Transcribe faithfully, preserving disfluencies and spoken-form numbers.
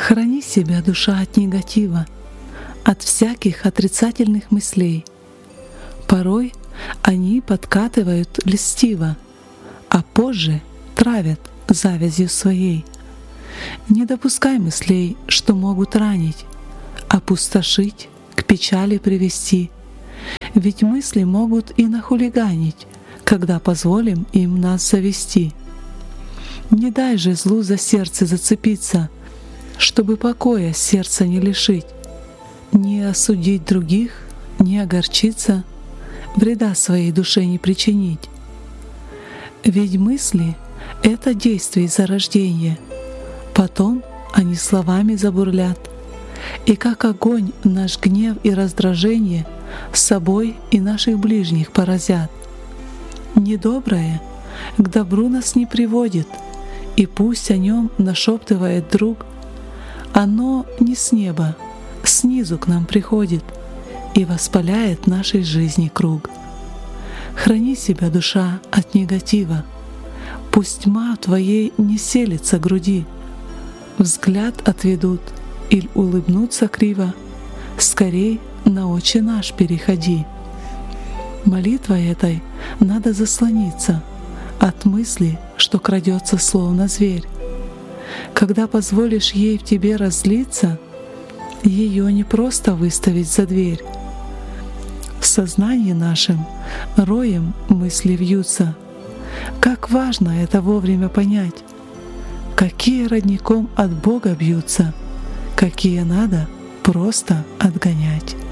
Храни себя, душа, от негатива, от всяких отрицательных мыслей. Порой они подкатывают льстиво, а позже травят завязью своей. Не допускай мыслей, что могут ранить, опустошить, к печали привести. Ведь мысли могут и нахулиганить, когда позволим им нас завести. Не дай же злу за сердце зацепиться, чтобы покоя сердца не лишить. Не осудить других, не огорчиться, вреда своей душе не причинить. Ведь мысли — это действие зарождения, потом они словами забурлят, и как огонь наш гнев и раздражение с собой и наших ближних поразят. Недоброе к добру нас не приводит, и пусть о нем нашептывает друг, оно не с неба, снизу к нам приходит и воспаляет нашей жизни круг. Храни себя, душа, от негатива, пусть тьма твоей не селится груди, взгляд отведут или улыбнутся криво, скорей на Отче наш переходи. Молитвой этой надо заслониться от мысли, что крадется словно зверь. Когда позволишь ей в тебе разлиться, ее не просто выставить за дверь. В сознании нашем роем мысли вьются. Как важно это вовремя понять, какие родником от Бога бьются, какие надо просто отгонять.